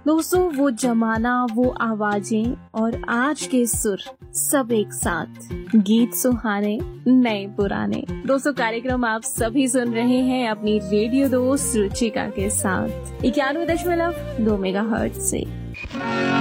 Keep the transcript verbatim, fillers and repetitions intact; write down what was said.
दोस्तों वो जमाना, वो आवाजें और आज के सुर सब एक साथ, गीत सुहाने नए पुराने। दोस्तों कार्यक्रम आप सभी सुन रहे हैं अपनी रेडियो दोस्त रुचिका के साथ इक्यानवे दशमलव दो मेगा हर्ट्ज से।